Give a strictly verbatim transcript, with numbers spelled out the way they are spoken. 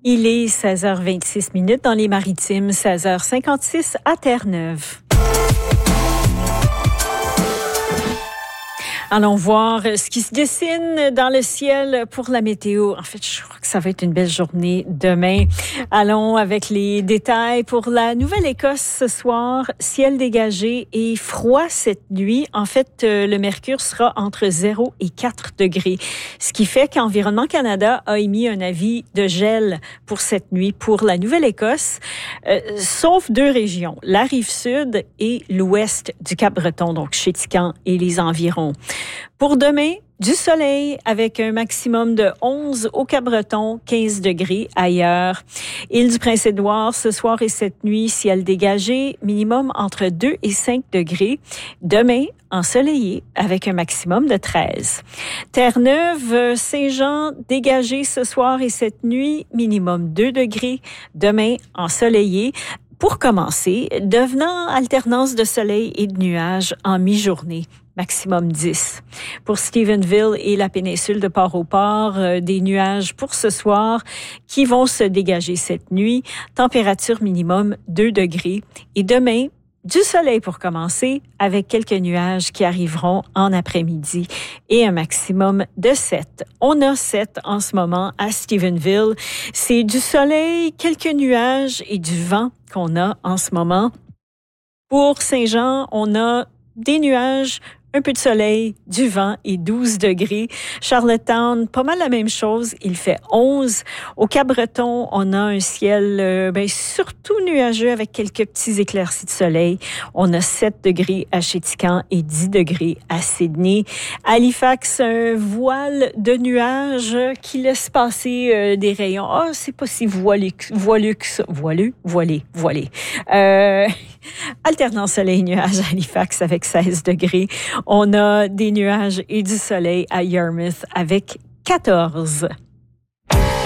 Il est seize heures vingt-six minutes dans les Maritimes, seize heures cinquante-six à Terre-Neuve. Allons voir ce qui se dessine dans le ciel pour la météo. En fait, je crois que ça va être une belle journée demain. Allons avec les détails pour la Nouvelle-Écosse ce soir. Ciel dégagé et froid cette nuit. En fait, le mercure sera entre zéro et quatre degrés. Ce qui fait qu'Environnement Canada a émis un avis de gel pour cette nuit pour la Nouvelle-Écosse, euh, sauf deux régions, la Rive-Sud et l'ouest du Cap-Breton, donc Chéticamp et les environs. Pour demain, du soleil avec un maximum de onze au Cap-Breton, quinze degrés ailleurs. Île du Prince-Édouard, ce soir et cette nuit, ciel dégagé, minimum entre deux et cinq degrés. Demain, ensoleillé avec un maximum de treize. Terre-Neuve, Saint-Jean, dégagé ce soir et cette nuit, minimum deux degrés. Demain, ensoleillé. Pour commencer, devenant alternance de soleil et de nuages en mi-journée. Maximum dix. Pour Stephenville et la péninsule de Port-au-Port, euh, des nuages pour ce soir qui vont se dégager cette nuit. Température minimum deux degrés. Et demain, du soleil pour commencer, avec quelques nuages qui arriveront en après-midi et un maximum de sept. On a sept en ce moment à Stephenville. C'est du soleil, quelques nuages et du vent qu'on a en ce moment. Pour Saint-Jean, on a des nuages, un peu de soleil, du vent et douze degrés. Charlottetown, pas mal la même chose. Il fait onze. Au Cap-Breton, on a un ciel euh, ben, surtout nuageux avec quelques petits éclaircies de soleil. On a sept degrés à Chéticamp et dix degrés à Sydney. Halifax, un voile de nuages qui laisse passer euh, des rayons. Ah, oh, c'est pas si voilé, voilé que ça. Voilé, voilé, voilé. Euh, alternant soleil-nuage à Halifax avec seize degrés. On a des nuages et du soleil à Yarmouth avec quatorze.